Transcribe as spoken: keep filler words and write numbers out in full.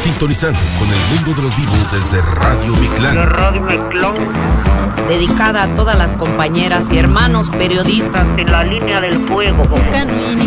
sintonizando con el mundo de los vivos desde Radio Mictlán. La Radio Mictlán. Dedicada a todas las compañeras y hermanos periodistas en la línea del fuego.